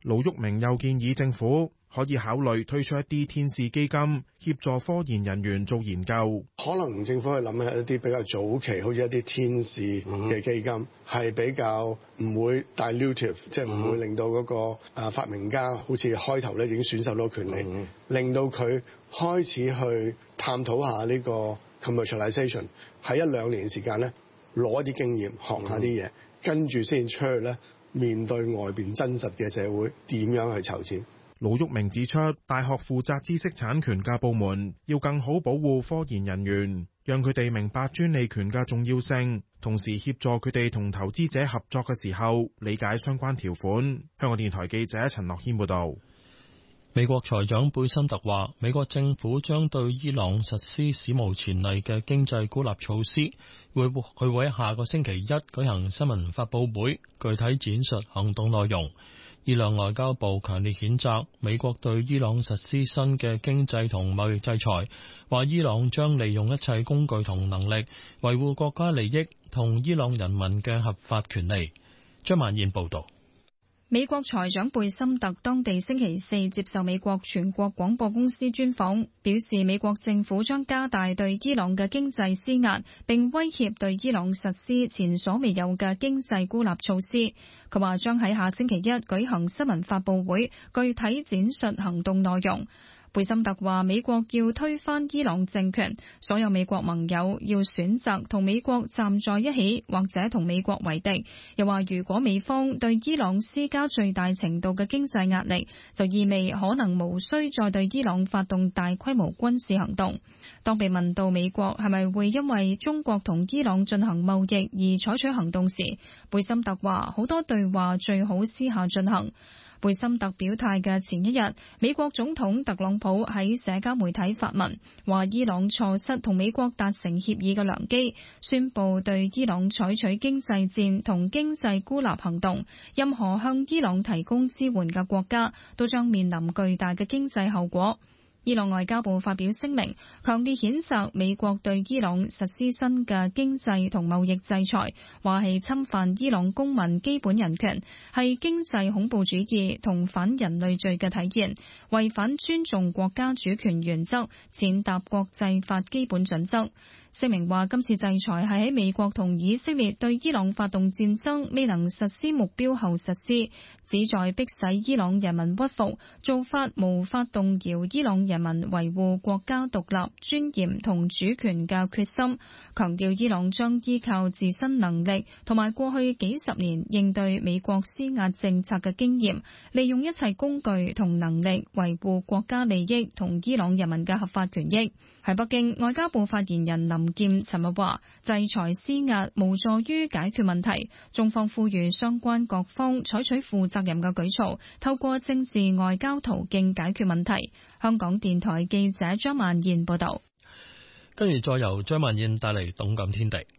盧煜明又建議政府可以考慮推出一啲天使基金，協助科研人員做研究。 可能政府去諗一啲比較早期，好似一啲天使嘅基金，係比較唔會 dilutive， 即係唔會令到嗰個發明家好似開頭咧已經損受到權利，令到佢開始去探討下呢個 commercialization， 喺1-2年時間咧攞一啲經驗，學下啲嘢，跟住先出去咧面對外邊真實嘅社會，點樣去籌錢。 盧煜明指出，大學負責知識產權嘅部門要更好保護科研人員，讓佢哋明白專利權嘅重要性，同時協助佢哋同投資者合作嘅時候理解相關條款。香港電台記者陳樂謙報道。 美國財長貝森特話，美國政府將對伊朗實施史無前例嘅經濟孤立措施，佢會喺下個星期一舉行新聞發佈會，具體展述行動內容。伊朗外交部強烈譴責美國對伊朗實施新嘅經濟同貿易制裁，話伊朗將利用一切工具同能力維護國家利益同伊朗人民嘅合法權利。張曼燕報道。 美國財長貝森特當地星期四接受美國全國廣播公司專訪，表示美國政府將加大對伊朗嘅經濟施壓，並威脅對伊朗實施前所未有嘅經濟孤立措施。佢話將喺下星期一舉行新聞發佈會，具體展述行動內容。貝森特話美國要推翻伊朗政權，所有美國盟友要選擇同美國站在一起，或者同美國為敵。又話如果美方對伊朗施加最大程度嘅經濟壓力，就意味可能無需再對伊朗發動大規模軍事行動。當被問到美國係咪會因為中國同伊朗進行貿易而採取行動時，貝森特話好多對話最好私下進行。貝森特表態嘅前一日，美國總統特朗普喺社交媒體發文，話伊朗錯失同美國達成協議嘅良機，宣布對伊朗採取經濟戰同經濟孤立行動，任何向伊朗提供支援嘅國家都將面臨巨大嘅經濟後果。伊朗外交部發表聲明，強烈譴責美國對伊朗實施新嘅經濟同貿易制裁，話係侵犯伊朗公民基本人權，係經濟恐怖主義同反人類罪嘅體現，違反尊重國家主權原則，踐踏國際法基本準則。聲明話今次制裁係喺美國同以色列對伊朗發動戰爭未能實施目標後實施，旨在迫使伊朗人民屈服，做法無法動搖伊朗人民維護國家獨立、尊嚴同主權嘅決心，強調伊朗將依靠自身能力同埋過去幾十年應對美國施壓政策嘅經驗，利用一切工具同能力維護國家利益同伊朗人民嘅合法權益。喺北京，外交部發言人林劍尋日話，制裁施壓無助於解決問題，中方呼籲相關各方採取負責任嘅舉措，透過政治外交途徑解決問題。香港電台記者張曼燕報道。 跟住再由張曼燕帶嚟動感天地。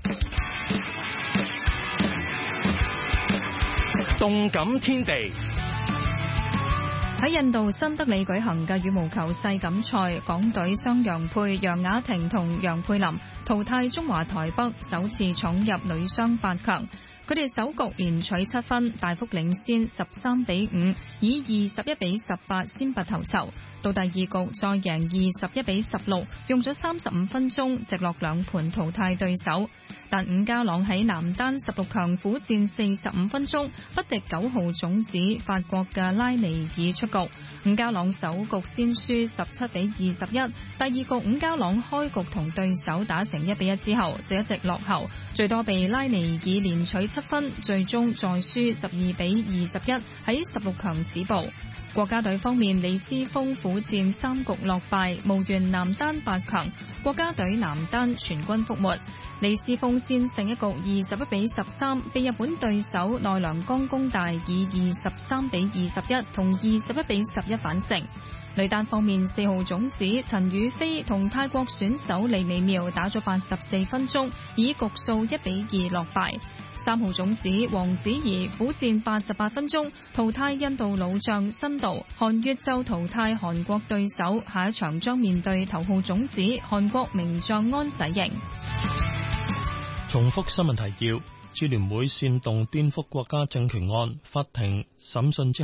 動感天地。 喺印度新德里舉行嘅羽毛球世錦賽，港隊雙楊配楊雅婷同楊佩琳淘汰中華台北，首次闖入女雙8強。佢哋首局連取7分，大幅領先13-5，以21-18先拔頭籌。到第二局再贏21-16，用咗35分鐘直落2盤淘汰對手。但伍家朗喺男單16強苦戰45分鐘，不敵9號種子法國嘅拉尼爾出局。伍家朗首局先輸17-21，第二局伍家朗開局同對手打成1-1之後，就一直落後，最多被拉尼爾連取7分，最終再輸12-21，喺16強止步。國家隊方面，李思峰苦戰3局落敗，無緣男單8強。國家隊男單全軍覆沒。李思峰先勝一局21-13，被日本對手奈良岡功大以23-21同21-11反勝。女單方面，4號種子陳雨菲同泰國選手李美妙打咗84分鐘，以局數1-2落敗。3號種子王子怡苦戰88分鐘，淘汰印度老將辛道。韓越就淘汰韓國對手，下一場將面對頭號種子韓國名將安洗瑩。 重複新聞提要：支聯會煽動顛覆國家政權案，法庭審訊之後